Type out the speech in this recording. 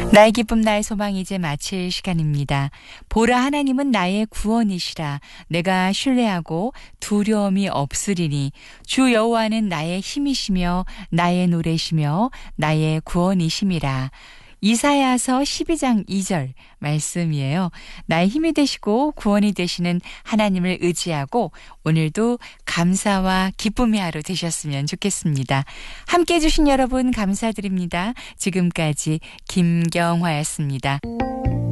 나의 기쁨 나의 소망 이제 마칠 시간입니다. 보라 하나님은 나의 구원이시라. 내가 신뢰하고 두려움이 없으리니 주 여호와는 나의 힘이시며 나의 노래시며 나의 구원이심이라. 이사야서 12장 2절 말씀이에요. 나의 힘이 되시고 구원이 되시는 하나님을 의지하고 오늘도 감사와 기쁨의 하루 되셨으면 좋겠습니다. 함께해 주신 여러분 감사드립니다. 지금까지 김경화였습니다.